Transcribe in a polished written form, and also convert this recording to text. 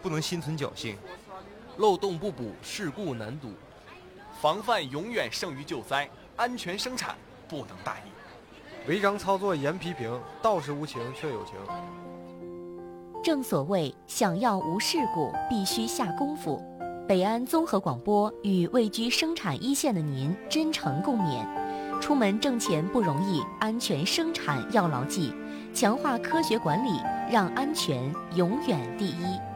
不能心存侥幸。 漏洞不补，事故难堵。 防范永远胜于救灾，安全生产不能大意。 违章操作严批评，道是无情却有情。 正所谓，想要无事故，必须下功夫。北安综合广播与位居生产一线的您真诚共勉。出门挣钱不容易，安全生产要牢记，强化科学管理，让安全永远第一。